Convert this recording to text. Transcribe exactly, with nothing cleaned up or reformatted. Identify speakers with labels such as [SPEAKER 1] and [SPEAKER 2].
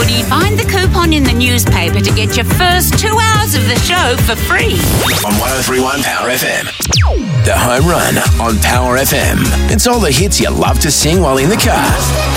[SPEAKER 1] Woody. Find the coupon in the newspaper to get your first two hours of the show for free.
[SPEAKER 2] On one oh three point one Power F M. The Home Run on Power F M. It's all the hits you love to sing while in the car.